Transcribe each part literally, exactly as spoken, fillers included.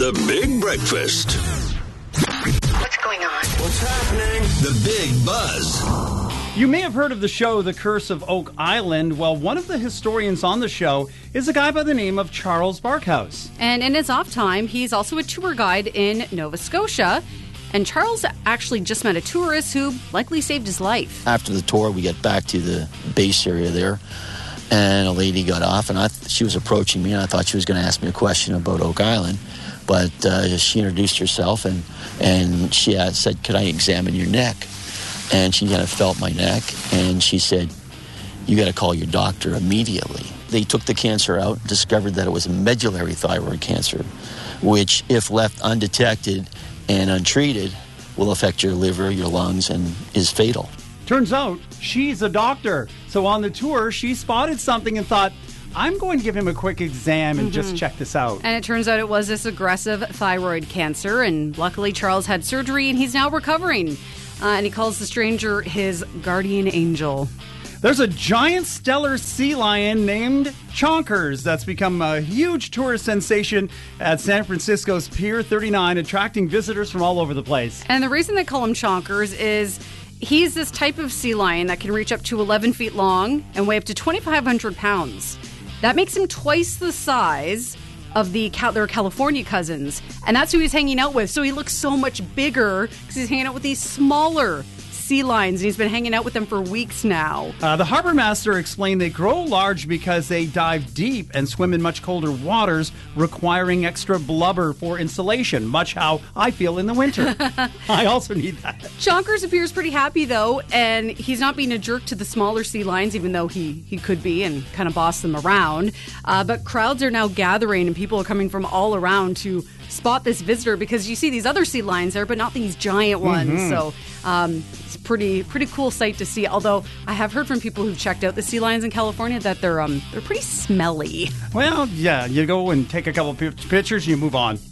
The Big Breakfast. What's going on? What's happening? The Big Buzz. You may have heard of the show The Curse of Oak Island. Well, one of the historians on the show is a guy by the name of Charles Barkhouse. And in his off time, he's also a tour guide in Nova Scotia. And Charles actually just met a tourist who likely saved his life. After the tour, we get back to the base area there, and a lady got off, and I th- she was approaching me, and I thought she was going to ask me a question about Oak Island. But uh, she introduced herself, and, and she had said, "Could I examine your neck?" And she kind of felt my neck, and she said, "You got to call your doctor immediately." They took the cancer out, discovered that it was a medullary thyroid cancer, which, if left undetected and untreated, will affect your liver, your lungs, and is fatal. Turns out she's a doctor. So on the tour, she spotted something and thought, I'm going to give him a quick exam and mm-hmm. just check this out. And it turns out it was this aggressive thyroid cancer. And luckily, Charles had surgery and he's now recovering. Uh, and he calls the stranger his guardian angel. There's a giant stellar sea lion named Chonkers that's become a huge tourist sensation at San Francisco's Pier thirty-nine, attracting visitors from all over the place. And the reason they call him Chonkers is he's this type of sea lion that can reach up to eleven feet long and weigh up to twenty-five hundred pounds. That makes him twice the size of the their California cousins. And that's who he's hanging out with. So he looks so much bigger because he's hanging out with these smaller sea lions, and he's been hanging out with them for weeks now. Uh, the harbor master explained they grow large because they dive deep and swim in much colder waters, requiring extra blubber for insulation, much how I feel in the winter. I also need that. Chonkers appears pretty happy, though, and he's not being a jerk to the smaller sea lions, even though he, he could be and kind of boss them around. Uh, but crowds are now gathering, and people are coming from all around to spot this visitor because you see these other sea lions there, but not these giant ones. Mm-hmm. So um, it's a pretty pretty cool sight to see. Although I have heard from people who've checked out the sea lions in California that they're um they're pretty smelly. Well, yeah, you go and take a couple of pictures, you move on.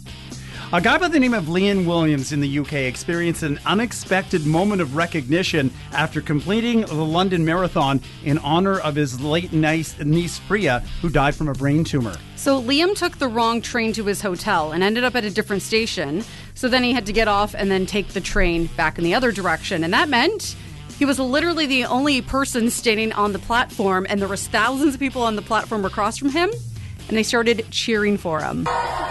A guy by the name of Liam Williams in the U K experienced an unexpected moment of recognition after completing the London Marathon in honor of his late niece, niece Priya, who died from a brain tumor. So Liam took the wrong train to his hotel and ended up at a different station. So then he had to get off and then take the train back in the other direction. And that meant he was literally the only person standing on the platform, and there was thousands of people on the platform across from him, and they started cheering for him.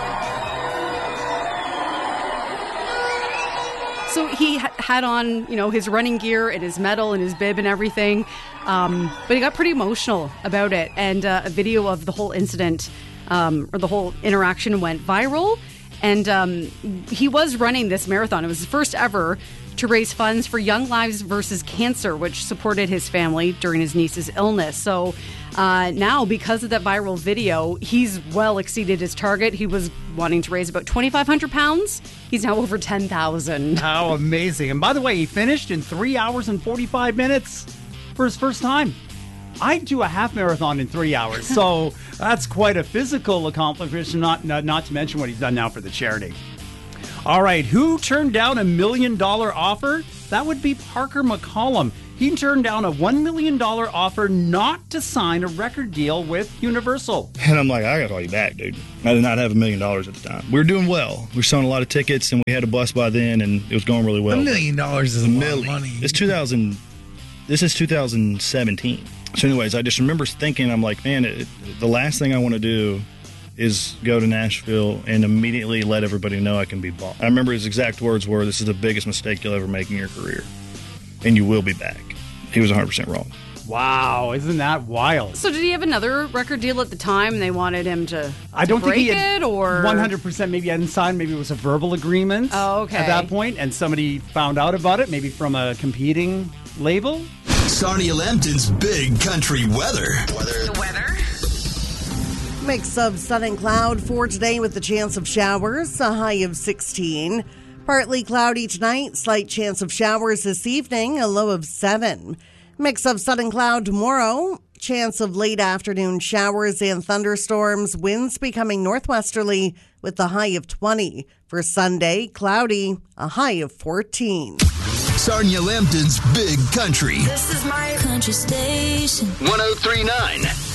So he ha- had on, you know, his running gear and his medal and his bib and everything, um, but he got pretty emotional about it. And uh, a video of the whole incident um, or the whole interaction went viral. And um, he was running this marathon. It was his first ever to raise funds for Young Lives versus Cancer, which supported his family during his niece's illness. So uh, now, because of that viral video, he's well exceeded his target. He was wanting to raise about twenty-five hundred pounds. He's now over ten thousand. How amazing. And by the way, he finished in three hours and forty-five minutes for his first time. I do a half marathon in three hours, so that's quite a physical accomplishment, not, not, not to mention what he's done now for the charity. All right, who turned down a million dollar offer? That would be Parker McCollum. He turned down a one million dollars offer not to sign a record deal with Universal. And I'm like, I got to call you back, dude. I did not have a million dollars at the time. We were doing well. We were selling a lot of tickets, and we had a bus by then, and it was going really well. A million dollars is a lot of money. It's two thousand. This is two thousand seventeen. So anyways, I just remember thinking, I'm like, man, it, the last thing I want to do is go to Nashville and immediately let everybody know I can be bought. I remember his exact words were, this is the biggest mistake you'll ever make in your career, and you will be back. He was one hundred percent wrong. Wow, isn't that wild? So did he have another record deal at the time and they wanted him to, I don't to break think he had it? Or one hundred percent maybe hadn't signed. Maybe it was a verbal agreement oh, okay. at that point, and somebody found out about it, maybe from a competing label. Sarnia Lambton's Big Country Weather. Weather. The weather. Mix of sun and cloud for today with the chance of showers, a high of sixteen. Partly cloudy tonight, slight chance of showers this evening, a low of seven. Mix of sun and cloud tomorrow, chance of late afternoon showers and thunderstorms, winds becoming northwesterly with the high of twenty. For Sunday, cloudy, a high of fourteen. Sarnia Lambton's Big Country. This is my country station. one oh three point nine